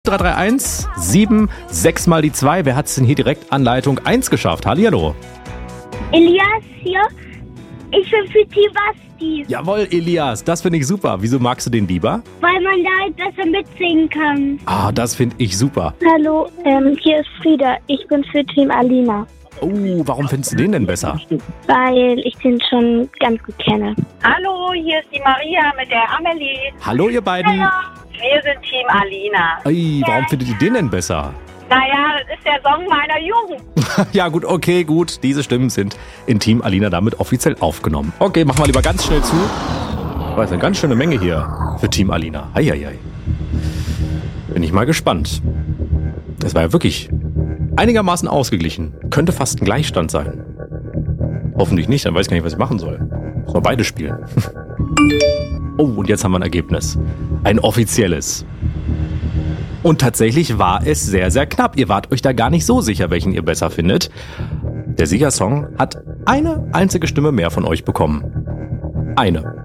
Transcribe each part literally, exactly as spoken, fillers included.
drei drei eins sieben sechs mal die zwei. Wer hat es denn hier direkt an Leitung eins geschafft? Hallihallo. Elias hier. Ich bin für Team Basti. Jawohl, Elias, das finde ich super. Wieso magst du den lieber? Weil man da halt besser mitsingen kann. Ah, das finde ich super. Hallo, ähm, hier ist Frieda. Ich bin für Team Alina. Oh, warum findest du den denn besser? Weil ich den schon ganz gut kenne. Hallo, hier ist die Maria mit der Amelie. Hallo, ihr beiden. Wir sind Team Alina. Ey, warum findet ihr den denn besser? Naja, das ist der Song meiner Jugend. Ja gut, okay, gut. Diese Stimmen sind in Team Alina damit offiziell aufgenommen. Okay, machen wir lieber ganz schnell zu. Das ist eine ganz schöne Menge hier für Team Alina. Eieiei. Bin ich mal gespannt. Das war ja wirklich einigermaßen ausgeglichen. Könnte fast ein Gleichstand sein. Hoffentlich nicht, dann weiß ich gar nicht, was ich machen soll. Müssen wir beide spielen. Oh, und jetzt haben wir ein Ergebnis. Ein offizielles. Und tatsächlich war es sehr, sehr knapp. Ihr wart euch da gar nicht so sicher, welchen ihr besser findet. Der Siegersong hat eine einzige Stimme mehr von euch bekommen. Eine.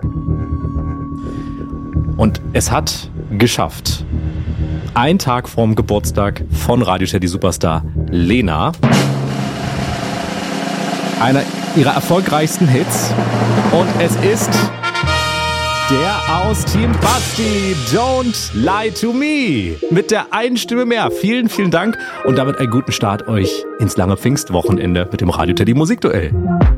Und es hat geschafft. Ein Tag vorm Geburtstag von Radio Teddy Superstar Lena. Einer ihrer erfolgreichsten Hits. Und es ist der aus Team Basti, Don't Lie to Me. Mit der einen Stimme mehr. Vielen, vielen Dank und damit einen guten Start euch ins lange Pfingstwochenende mit dem Radio Teddy Musikduell.